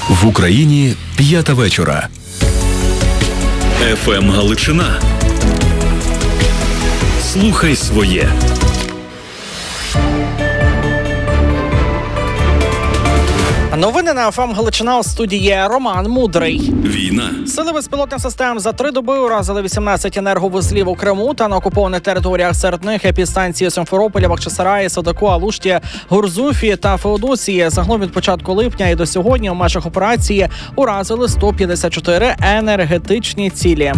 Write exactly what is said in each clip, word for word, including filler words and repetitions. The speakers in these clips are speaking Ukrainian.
В Україні п'ята вечора. еф ем Галичина. Слухай своє. Новини на еф ем Галичина, у студії Роман Мудрий. Війна. Сили безпілотних систем за три доби уразили вісімнадцять енерговузлів у Криму та на окупованих територіях. Серед них епідстанції Симферополя, Бахчисараї, Садаку, Алушті, Гурзуфі та Феодосії. Загалом від початку липня і до сьогодні у межах операції уразили сто п'ятдесят чотири енергетичні цілі.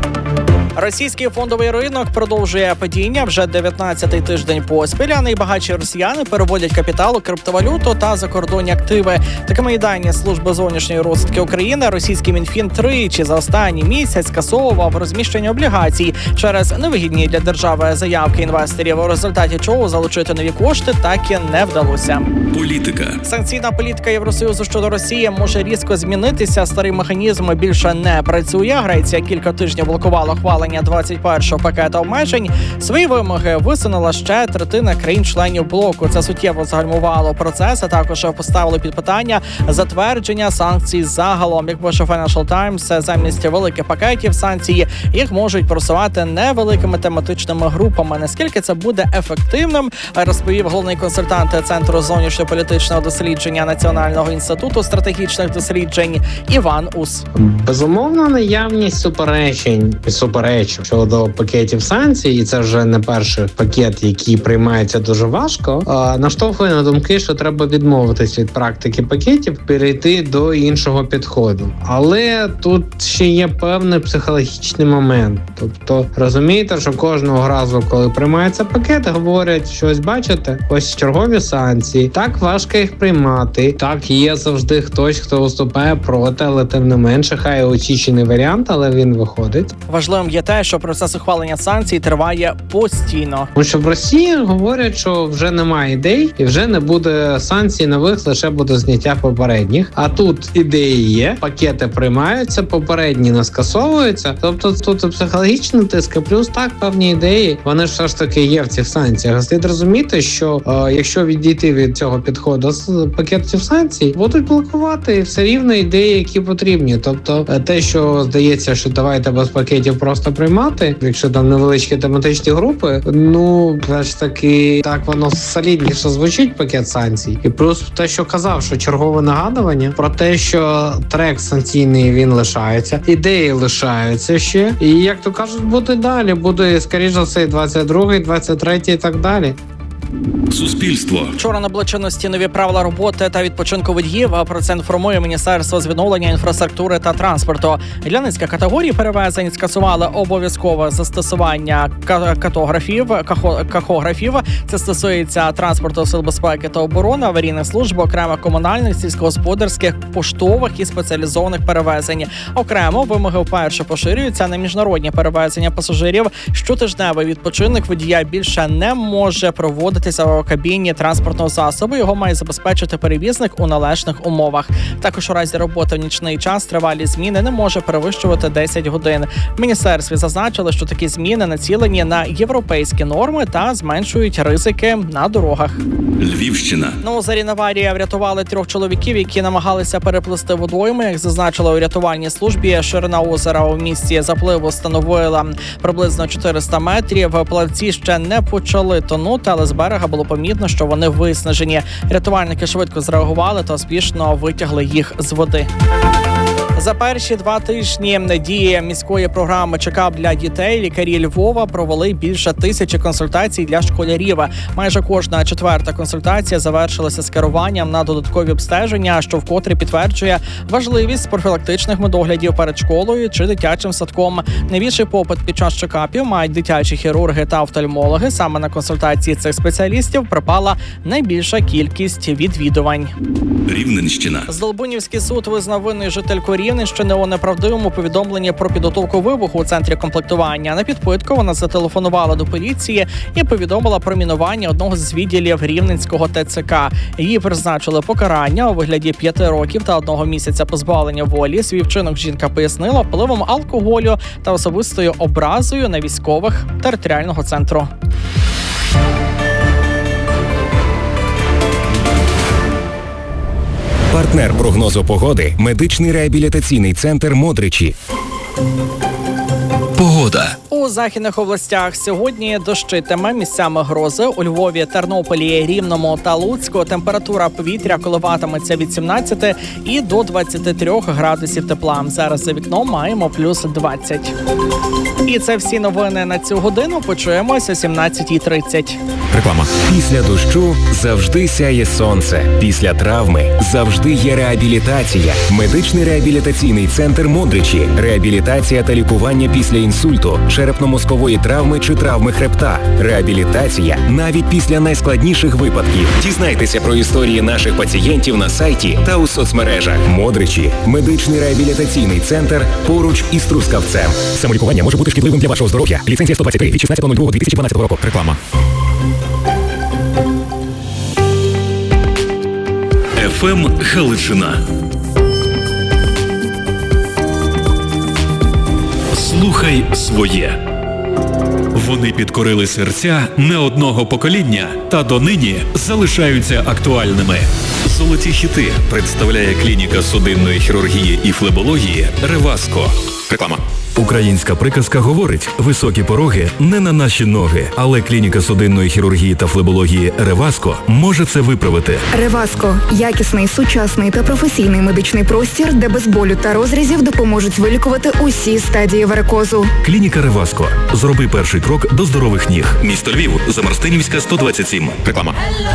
Російський фондовий ринок продовжує падіння вже дев'ятнадцятий тиждень поспіль, а найбагатші росіяни переводять капітал у криптовалюту та закордонні активи. Такими і дані Служби зовнішньої розвідки України. Російський Мінфін тричі за останній місяць скасовував розміщення облігацій через невигідні для держави заявки інвесторів, у результаті чого залучити нові кошти так і не вдалося. Політика. Санкційна політика Євросоюзу щодо Росії може різко змінитися. Старий механізм більше не працює. Греція кілька тижнів блокувала ухвалення двадцять першого пакету обмежень. Свої вимоги висунула ще третина країн-членів блоку. Це суттєво загальмувало процес, а також поставило під питання затвердження санкцій загалом. Як пише Financial Times, замість великих пакетів санкцій їх можуть просувати невеликими тематичними групами. Наскільки це буде ефективним, розповів головний консультант Центру зовнішньополітичного дослідження Національного інституту стратегічних досліджень Іван Ус. Безумовно, наявність суперечень суперечень щодо пакетів санкцій, і це вже не перший пакет, який приймається дуже важко, наштовхує на думки, що треба відмовитись від практики пакетів, перейти до іншого підходу. Але тут ще є певний психологічний момент. Тобто, розумієте, що кожного разу, коли приймається пакет, говорять, що ось бачите, ось чергові санкції, так важко їх приймати, так є завжди хтось, хто виступає проти, але тим не менше, хай очищений варіант, але він виходить. Важливим є те, що процес ухвалення санкцій триває постійно. Тому що в Росії говорять, що вже немає ідей і вже не буде санкцій нових, лише буде зняття попередніх. А тут ідеї є, пакети приймаються, попередні не скасовуються. Тобто тут психологічний тиск, плюс так певні ідеї, вони ж все ж таки є в цих санкціях. Слід розуміти, що е, якщо відійти від цього підходу з пакетів санкцій, будуть блокувати все рівно ідеї, які потрібні. Тобто те, що здається, що давайте без пакетів просто приймати, якщо там невеличкі тематичні групи, ну, все ж таки, так воно солідніше звучить, пакет санкцій. І плюс те, що казав, що чергове нагадування про те, що трек санкційний, він лишається, ідеї лишаються ще, і, як то кажуть, буде далі, буде, скоріш за все, двадцять другий, двадцять третій і так далі. Суспільство. Вчора набули чинності нові правила роботи та відпочинку водіїв. Про це інформує Міністерство з відновлення інфраструктури та транспорту. Для низки категорій перевезень скасували обов'язкове застосування катографів, кахографів. Це стосується транспорту, сил безпеки та оборони, аварійних служб, окремих комунальних, сільськогосподарських, поштових і спеціалізованих перевезень. Окремо вимоги вперше поширюються на міжнародні перевезення пасажирів. Щотижневий відпочинок водія більше не може проводитися у кабіні транспортного засобу. Його має забезпечити перевізник у належних умовах. Також у разі роботи в нічний час тривалі зміни не може перевищувати десять годин. В міністерстві зазначили, що такі зміни націлені на європейські норми та зменшують ризики на дорогах. Львівщина. На озері Наварія врятували трьох чоловіків, які намагалися переплисти водойми. Як зазначили у рятувальній службі, ширина озера у місці запливу становила приблизно чотириста метрів. Плавці ще не почали тонути, але з берега було помітно, що вони виснажені. Рятувальники швидко зреагували та успішно витягли їх з води. За перші два тижні дії міської програми «Чекап для дітей» лікарі Львова провели більше тисячі консультацій для школярів. Майже кожна четверта консультація завершилася скеруванням на додаткові обстеження, що вкотре підтверджує важливість профілактичних медоглядів перед школою чи дитячим садком. Найбільший попит під час чекапів мають дитячі хірурги та офтальмологи. Саме на консультації цих спеціалістів припала найбільша кількість відвідувань. Рівненщина. Здолбунівський суд визнав винною жительку Рівненщини у неправдивому повідомленні про підготовку вибуху у центрі комплектування. На підпитку вона зателефонувала до поліції і повідомила про мінування одного з відділів Рівненського Те Це Ка. Їй призначили покарання у вигляді п'яти років та одного місяця позбавлення волі. Свій вчинок жінка пояснила впливом алкоголю та особистою образою на військових територіального центру. Партнер прогнозу погоди – медичний реабілітаційний центр «Модричі». Погода. У західних областях сьогодні дощитиме, місцями грози. У Львові, Тернополі, Рівному та Луцьку температура повітря коливатиметься від сімнадцяти і до двадцяти трьох градусів тепла. Зараз за вікном маємо плюс двадцять. І це всі новини на цю годину. Почуємося о сімнадцятій тридцять. Реклама. Після дощу завжди сяє сонце. Після травми завжди є реабілітація. Медичний реабілітаційний центр «Модричі». Реабілітація та лікування після інсульту, черепно-мозкової травми чи травми хребта. Реабілітація навіть після найскладніших випадків. Дізнайтеся про історії наших пацієнтів на сайті та у соцмережах. «Модричі» – медичний реабілітаційний центр поруч із Трускавцем. Самолікування може бути шкідливим для вашого здоров'я. Ліцензія сто двадцять три від шістнадцятого лютого дві тисячі дванадцятого року. Реклама. еф ем Галичина. Слухай своє. Вони підкорили серця не одного покоління та донині залишаються актуальними. Золоті хіти представляє клініка судинної хірургії і флебології «Реваско». Реклама. Українська приказка говорить: високі пороги не на наші ноги, але клініка судинної хірургії та флебології «Реваско» може це виправити. «Реваско» – якісний, сучасний та професійний медичний простір, де без болю та розрізів допоможуть вилікувати усі стадії варикозу. Клініка «Реваско». Зроби перший крок до здорових ніг. Місто Львів, Замарстинівська, сто двадцять сім. Реклама.